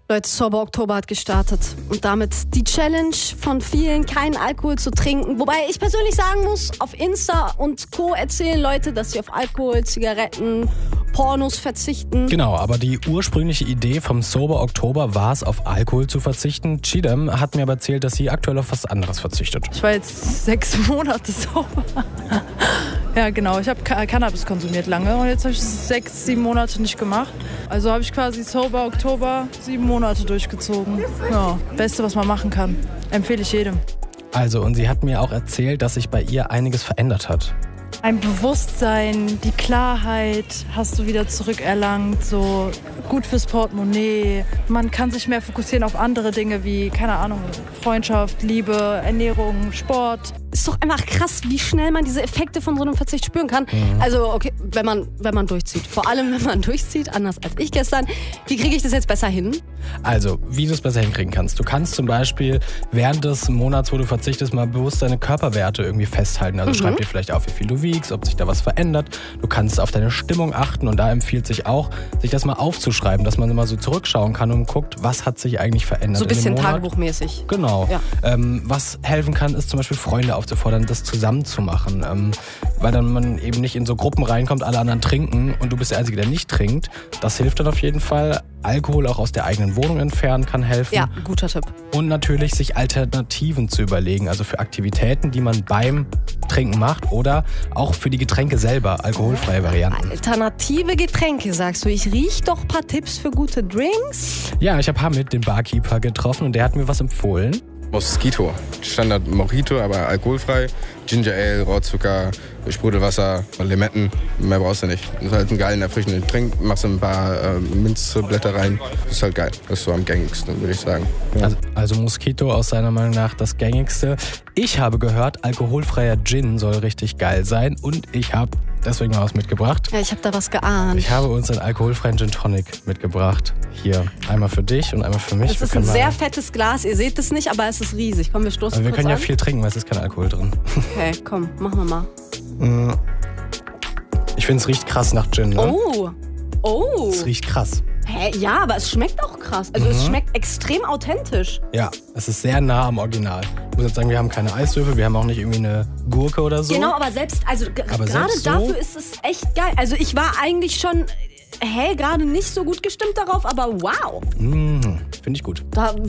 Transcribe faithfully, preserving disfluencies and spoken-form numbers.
Leute, Sober Oktober hat gestartet und damit die Challenge von vielen, keinen Alkohol zu trinken. Wobei ich persönlich sagen muss, auf Insta und Co. erzählen Leute, dass sie auf Alkohol, Zigaretten, Pornos verzichten. Genau, aber die ursprüngliche Idee vom Sober Oktober war es, auf Alkohol zu verzichten. Chidem hat mir aber erzählt, dass sie aktuell auf was anderes verzichtet. Ich war jetzt sechs Monate sober. Ja, genau. Ich habe Cannabis konsumiert lange und jetzt habe ich es sechs, sieben Monate nicht gemacht. Also habe ich quasi Sober Oktober sieben Monate durchgezogen. Ja, Beste, was man machen kann. Empfehle ich jedem. Also, und sie hat mir auch erzählt, dass sich bei ihr einiges verändert hat. Ein Bewusstsein, die Klarheit hast du wieder zurückerlangt, so gut fürs Portemonnaie. Man kann sich mehr fokussieren auf andere Dinge wie, keine Ahnung, Freundschaft, Liebe, Ernährung, Sport. Ist doch einfach krass, wie schnell man diese Effekte von so einem Verzicht spüren kann. Mhm. Also, okay, wenn man, wenn man durchzieht. Vor allem, wenn man durchzieht, anders als ich gestern. Wie kriege ich das jetzt besser hin? Also, wie du es besser hinkriegen kannst. Du kannst zum Beispiel während des Monats, wo du verzichtest, mal bewusst deine Körperwerte irgendwie festhalten. Also mhm. schreib dir vielleicht auf, wie viel du wiegst, ob sich da was verändert. Du kannst auf deine Stimmung achten und da empfiehlt sich auch, sich das mal aufzuschreiben, dass man immer so zurückschauen kann und guckt, was hat sich eigentlich verändert. So ein bisschen in dem Monat. Tagebuchmäßig. Genau. Ja. Ähm, was helfen kann, ist zum Beispiel Freunde aufzufordern, das zusammen zu machen. Ähm, weil dann man eben nicht in so Gruppen reinkommt, alle anderen trinken und du bist der Einzige, der nicht trinkt. Das hilft dann auf jeden Fall. Alkohol auch aus der eigenen Wohnung entfernen kann helfen. Ja, guter Tipp. Und natürlich sich Alternativen zu überlegen, also für Aktivitäten, die man beim Trinken macht oder auch für die Getränke selber, alkoholfreie Varianten. Alternative Getränke, sagst du. Ich riech doch ein paar Tipps für gute Drinks. Ja, ich habe Hamid, den Barkeeper, getroffen und der hat mir was empfohlen. Mosquito. Standard Mojito, aber alkoholfrei. Ginger Ale, Rohrzucker, Sprudelwasser, Limetten. Mehr brauchst du nicht. Das ist halt ein geiler, erfrischender Trink. Machst ein paar äh, Minzblätter rein. Das ist halt geil. Das ist so am gängigsten, würde ich sagen. Ja. Also, also Mosquito aus seiner Meinung nach das gängigste. Ich habe gehört, alkoholfreier Gin soll richtig geil sein. Und ich habe deswegen mal was mitgebracht. Ja, ich habe da was geahnt. Ich habe uns einen alkoholfreien Gin Tonic mitgebracht. Hier, einmal für dich und einmal für mich. Das ist ein sehr fettes Glas. Ihr seht es nicht, aber es ist riesig. Komm, wir stoßen Wir kurz können ja an. viel trinken, weil es ist kein Alkohol drin. Okay, komm, machen wir mal. Ich finde, es riecht krass nach Gin, ne? Oh, oh. Es riecht krass. Hä, ja, aber es schmeckt auch krass. Also mhm. es schmeckt extrem authentisch. Ja, es ist sehr nah am Original. Ich muss jetzt sagen, wir haben keine Eiswürfel, wir haben auch nicht irgendwie eine Gurke oder so. Genau, aber selbst, also gerade selbst dafür so? ist es echt geil. Also ich war eigentlich schon, hä, gerade nicht so gut gestimmt darauf, aber wow. Mmh, finde ich gut. Da